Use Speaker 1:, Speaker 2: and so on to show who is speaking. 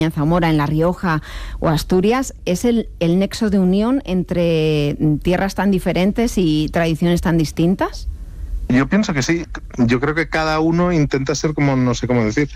Speaker 1: en Zamora, en La Rioja o Asturias, es el nexo de unión entre tierras tan diferentes y tradiciones tan distintas?
Speaker 2: Yo pienso que sí. Yo creo que cada uno intenta ser como, no sé cómo decir,